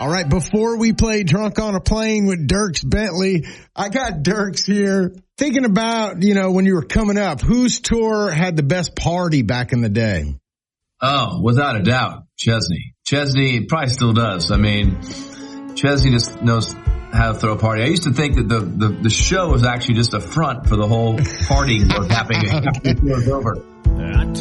All right, before we play Drunk on a Plane with Dierks Bentley, I got Dierks here. Thinking about, when you were coming up, whose tour had the best party back in the day? Oh, without a doubt, Chesney. Chesney probably still does. I mean, Chesney just knows how to throw a party. I used to think that the show was actually just a front for the whole partying that was happening after the tour was over.